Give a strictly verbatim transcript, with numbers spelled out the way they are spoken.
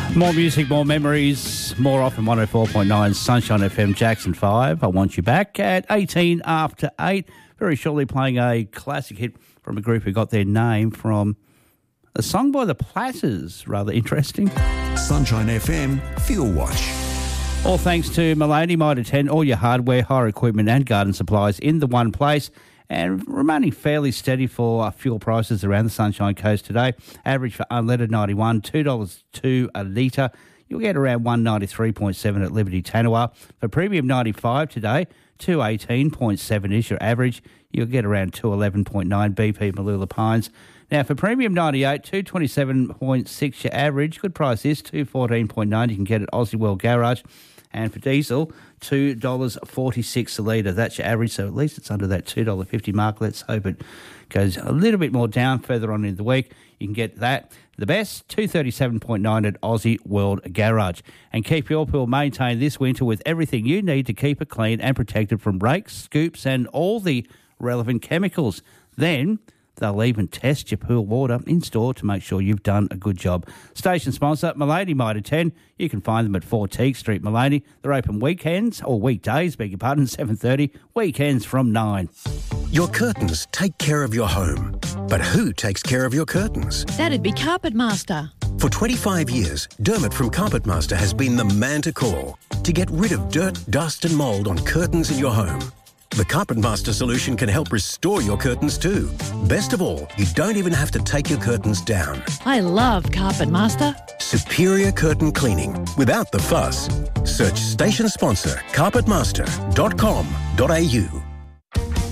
More music, more memories, more often one oh four point nine Sunshine F M, Jackson five. I Want You Back at eighteen after eight. Very shortly playing a classic hit from a group who got their name from a song by the Platters. Rather interesting. Sunshine F M Fuel Watch. All thanks to Maloney Mitre ten, all your hardware, hire equipment and garden supplies in the one place, and remaining fairly steady for fuel prices around the Sunshine Coast today. Average for unleaded ninety-one, two dollars two a litre. You'll get around one ninety-three point seven at Liberty Tanua. For premium ninety-five today, two eighteen point seven is your average. You'll get around two eleven point nine B P Malula Pines. Now, for premium ninety-eight, two twenty-seven point six your average. Good price is two fourteen point nine. You can get at Aussie World Garage. And for diesel, two dollars forty-six a litre. That's your average, so at least it's under that two dollars fifty mark. Let's hope it goes a little bit more down further on in the week. You can get that. The best, two thirty-seven point nine at Aussie World Garage. And keep your pool maintained this winter with everything you need to keep it clean and protected from rakes, scoops and all the relevant chemicals. Then they'll even test your pool water in store to make sure you've done a good job. Station sponsor, Maloney Mitre ten. You can find them at four Teague Street, Maloney. They're open weekends, or weekdays, beg your pardon, seven thirty. Weekends from nine. Your curtains take care of your home. But who takes care of your curtains? That'd be Carpet Master. For twenty-five years, Dermot from Carpet Master has been the man to call to get rid of dirt, dust and mould on curtains in your home. The Carpet Master solution can help restore your curtains too. Best of all, you don't even have to take your curtains down. I love Carpet Master. Superior curtain cleaning without the fuss. Search station sponsor carpet master dot com dot a u.